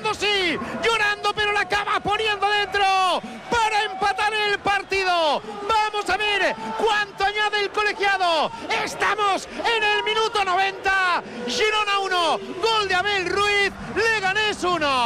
Ronaldo sí, llorando, pero la acaba poniendo dentro para empatar el partido. Vamos a ver cuánto añade el colegiado. Estamos en el minuto 90. Girona 1, gol de Abel Ruiz, Leganés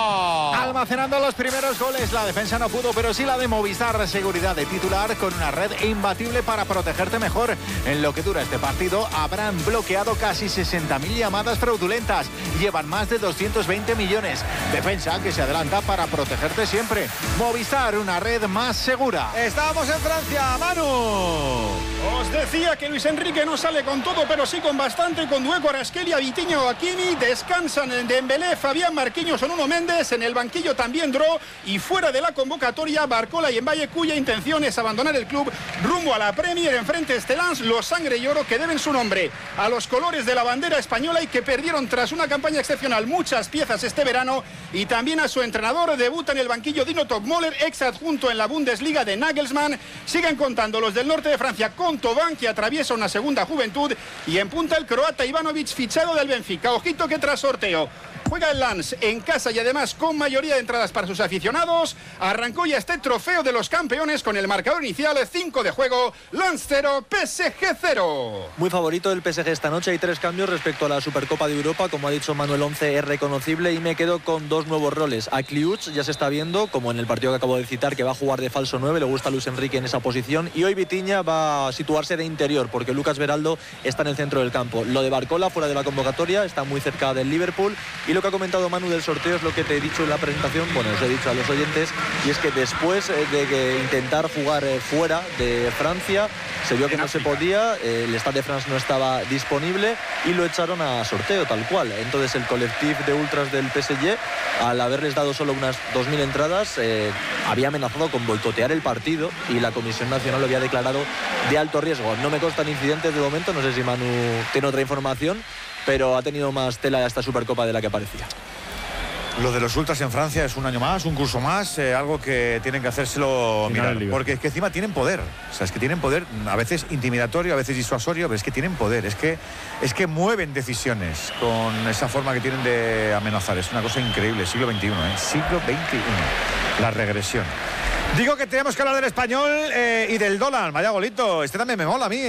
1. Almacenando los primeros goles, la defensa no pudo, pero sí la de Movistar Seguridad de titular, con una red imbatible para protegerte mejor. En lo que dura este partido habrán bloqueado casi 60.000 llamadas fraudulentas. Llevan más de 220 millones. Defensa que se adelanta para protegerte siempre. Movistar, una red más segura. Estábamos en Francia, Manu. Os decía que Luis Enrique no sale con todo, pero sí con bastante, con Dueco, Arasquelia, Vitinho, Hakimi. Descansan en Dembélé, Fabián Marquinhos o Nuno Méndez. En el banquillo también Dro, y fuera de la convocatoria Barcola y Mbaye, cuya intención es abandonar el club rumbo a la Premier. Enfrente Estelans, los sangre y oro que deben su nombre a los colores de la bandera española y que perdieron tras una campaña excepcional muchas piezas este verano, y también a su entrenador. Debuta en el banquillo Dino Topmoller, ex adjunto en la Bundesliga de Nagelsmann. Siguen contando los del norte de Francia con Thauvin, que atraviesa una segunda juventud, y en punta el croata Ivanovic, fichado del Benfica. Ojito que tras sorteo juega el Lens en casa y además con mayoría de entradas para sus aficionados. Arrancó ya este trofeo de los campeones con el marcador inicial: 5 de juego, Lens 0, PSG 0. Muy favorito el PSG esta noche. Hay 3 cambios respecto a la Supercopa de Europa. Como ha dicho Manuel, 11 es reconocible, y me quedo con 2 nuevos roles. A Kliuch ya se está viendo, como en el partido que acabo de citar, que va a jugar de falso 9. Le gusta a Luis Enrique en esa posición. Y hoy Vitinha va a situarse de interior, porque Lucas Beraldo está en el centro del campo. Lo de Barcola, fuera de la convocatoria, está muy cerca del Liverpool. Y lo que ha comentado Manu del sorteo es lo que te he dicho en la presentación, bueno, os he dicho a los oyentes, y es que después de que intentar jugar fuera de Francia, se vio que no se podía, el Stade de France no estaba disponible y lo echaron a sorteo tal cual. Entonces el colectivo de ultras del PSG, al haberles dado solo unas 2.000 entradas, había amenazado con boicotear el partido, y la Comisión Nacional lo había declarado de alto riesgo. No me constan incidentes de momento, no sé si Manu tiene otra información, pero ha tenido más tela esta Supercopa de la que parecía. Lo de los ultras en Francia es un año más, un curso más, algo que tienen que hacérselo mirar, porque es que encima tienen poder. O sea, es que tienen poder, a veces intimidatorio, a veces disuasorio, pero es que tienen poder, es que mueven decisiones con esa forma que tienen de amenazar. Es una cosa increíble, siglo XXI, siglo XXI, la regresión. Digo que tenemos que hablar del español y del dólar. Vaya golito, este también me mola a mí,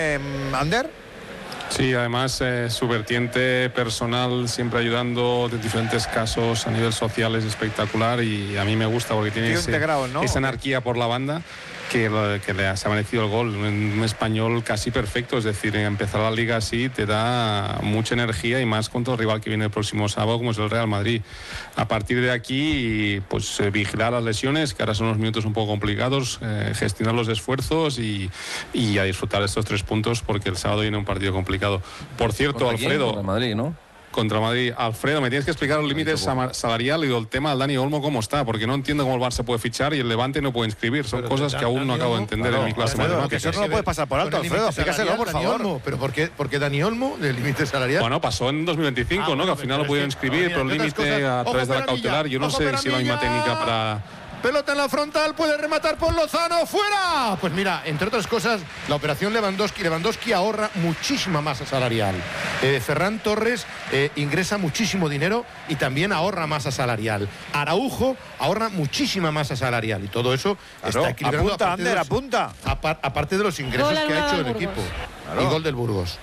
Ander. Sí, además su vertiente personal, siempre ayudando de diferentes casos a nivel social, es espectacular, y a mí me gusta porque tiene esa anarquía por la banda que se ha merecido el gol. Un español casi perfecto, es decir, empezar la liga así te da mucha energía, y más contra el rival que viene el próximo sábado, como es el Real Madrid. A partir de aquí, pues vigilar las lesiones, que ahora son unos minutos un poco complicados, gestionar los esfuerzos y a disfrutar de estos 3 puntos, porque el sábado viene un partido complicado. Por cierto, Alfredo... Contra Madrid, ¿no? Contra Madrid. Alfredo, me tienes que explicar los límites salariales y el tema del Dani Olmo cómo está, porque no entiendo cómo el Barça puede fichar y el Levante no puede inscribir. Son cosas que aún no acabo de entender en mi clase de matemáticas. Eso no lo puedes pasar por alto, Alfredo. Explícaselo, por favor. Olmo. ¿Pero por qué Dani Olmo, del límite salarial? Bueno, pasó en 2025, ¿no? Que al final lo pudieron inscribir, pero el límite a través de la cautelar. Yo no sé si la misma técnica para... Pelota en la frontal, puede rematar por Lozano, ¡fuera! Pues mira, entre otras cosas, la operación Lewandowski ahorra muchísima masa salarial. Ferran Torres ingresa muchísimo dinero y también ahorra masa salarial. Araujo ahorra muchísima masa salarial, y todo eso está equilibrado. Apunta, Ander, apunta. Aparte de los ingresos que ha hecho el equipo. Claro. Y gol del Burgos.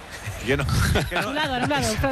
Anulado.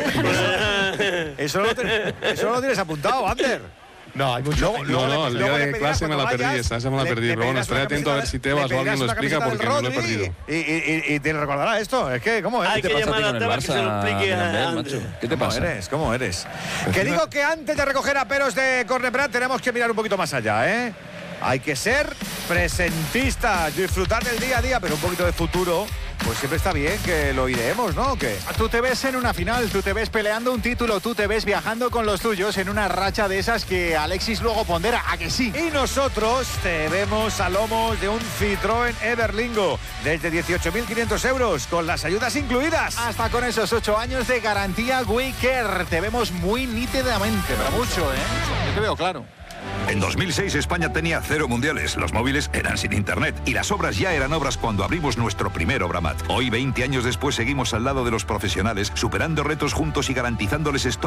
Eso no lo tienes apuntado, Ander. No, hay mucho. No, el día de clase me la perdí, esa me la perdí. Pero bueno, estaré atento a ver si Tebas o alguien lo explica, porque me lo he perdido. Y te recordará esto, es que, ¿cómo es? ¿Qué te pasa a ti con el Barça? ¿Qué te pasa? ¿Cómo eres? Que digo que antes de recoger aperos de Corneprat tenemos que mirar un poquito más allá, Hay que ser presentistas, disfrutar del día a día, pero un poquito de futuro, pues siempre está bien que lo iremos, ¿no? ¿O qué? Tú te ves en una final, tú te ves peleando un título, tú te ves viajando con los tuyos en una racha de esas que Alexis luego pondera, ¿a que sí? Y nosotros te vemos a lomos de un Citroën Everlingo desde 18.500 euros, con las ayudas incluidas. Hasta con esos 8 años de garantía WeCare. Te vemos muy nítidamente, pero mucho, Yo te veo claro. En 2006 España tenía 0 mundiales, los móviles eran sin internet y las obras ya eran obras cuando abrimos nuestro primer Obramat. Hoy, 20 años después, seguimos al lado de los profesionales, superando retos juntos y garantizándoles stock